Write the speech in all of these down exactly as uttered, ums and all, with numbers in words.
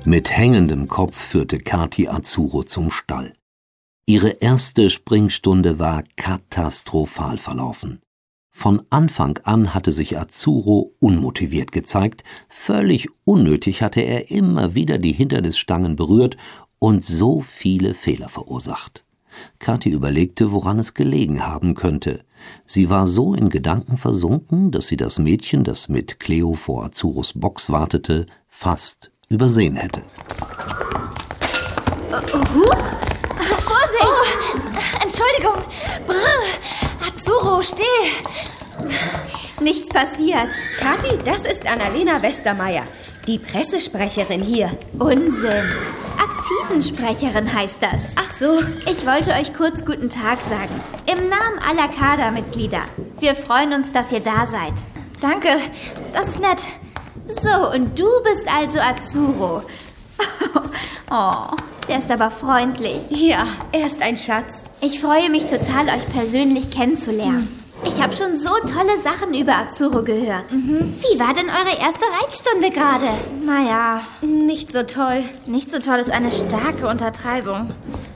Mit hängendem Kopf führte Kathi Azuro zum Stall. Ihre erste Springstunde war katastrophal verlaufen. Von Anfang an hatte sich Azuro unmotiviert gezeigt, völlig unnötig hatte er immer wieder die Hindernisstangen berührt und so viele Fehler verursacht. Kathi überlegte, woran es gelegen haben könnte. Sie war so in Gedanken versunken, dass sie das Mädchen, das mit Cleo vor Azuros Box wartete, fast übersehen hätte. Uh, huch! Vorsicht! Oh, Entschuldigung! Brr. Azuro, steh! Nichts passiert. Kathi, das ist Annalena Westermeier, die Pressesprecherin hier. Unsinn. Aktivensprecherin heißt das. Ach so. Ich wollte euch kurz guten Tag sagen. Im Namen aller Kadermitglieder. Wir freuen uns, dass ihr da seid. Danke, das ist nett. So, und du bist also Azuro. Oh, der ist aber freundlich. Ja, er ist ein Schatz. Ich freue mich total, euch persönlich kennenzulernen. Hm. Ich habe schon so tolle Sachen über Azuro gehört. Mhm. Wie war denn eure erste Reitstunde gerade? Naja, nicht so toll. Nicht so toll ist eine starke Untertreibung.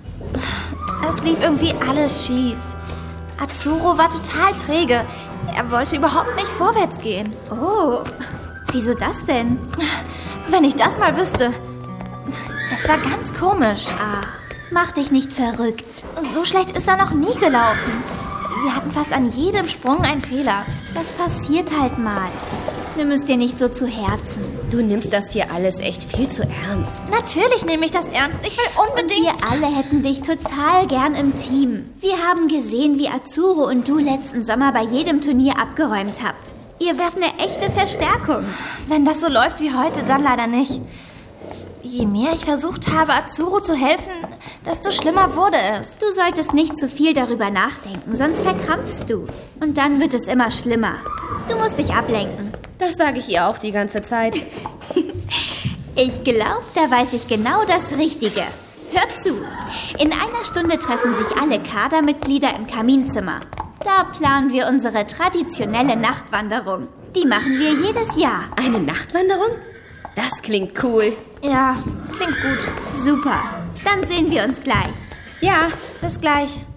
Es lief irgendwie alles schief. Azuro war total träge. Er wollte überhaupt nicht vorwärts gehen. Oh, wieso das denn? Wenn ich das mal wüsste. Es war ganz komisch. Ach, mach dich nicht verrückt. So schlecht ist er noch nie gelaufen. Wir hatten fast an jedem Sprung einen Fehler. Das passiert halt mal. Nimm es dir nicht so zu Herzen. Du nimmst das hier alles echt viel zu ernst. Natürlich nehme ich das ernst. Ich will unbedingt... Und wir alle hätten dich total gern im Team. Wir haben gesehen, wie Azuro und du letzten Sommer bei jedem Turnier abgeräumt habt. Ihr werdet eine echte Verstärkung. Wenn das so läuft wie heute, dann leider nicht. Je mehr ich versucht habe, Azuro zu helfen, desto schlimmer wurde es. Du solltest nicht zu viel darüber nachdenken, sonst verkrampfst du. Und dann wird es immer schlimmer. Du musst dich ablenken. Das sage ich ihr auch die ganze Zeit. Ich glaube, da weiß ich genau das Richtige. Hört zu. In einer Stunde treffen sich alle Kadermitglieder im Kaminzimmer. Da planen wir unsere traditionelle Nachtwanderung. Die machen wir jedes Jahr. Eine Nachtwanderung? Das klingt cool. Ja, klingt gut. Super. Dann sehen wir uns gleich. Ja, bis gleich.